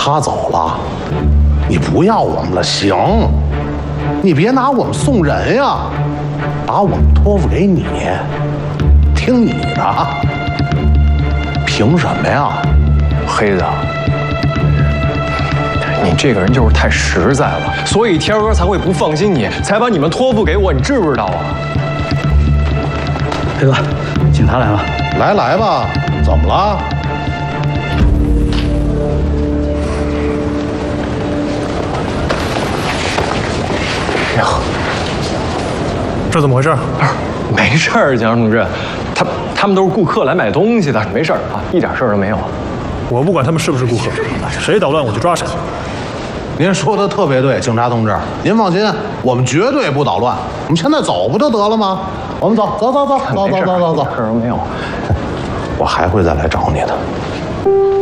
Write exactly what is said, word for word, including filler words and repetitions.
他走了，你不要我们了，行？你别拿我们送人呀，把我们托付给你，听你的。凭什么呀？ 黑子，你这个人就是太实在了，所以天哥才会不放心你，才把你们托付给我，你知不知道啊？ 黑子，警察来了。 来来吧，怎么了？ 哎呦， 这怎么回事？ 没事儿，警察同志，他他们都是顾客来买东西的，没事儿啊，一点事儿都没有。 我不管他们是不是顾客，谁捣乱我就抓谁。 您说的特别对，警察同志，您放心，我们绝对不捣乱。我们现在走不就得了吗？我们走，走走走走走走走走， 事儿都没有。 我还会再来找你的。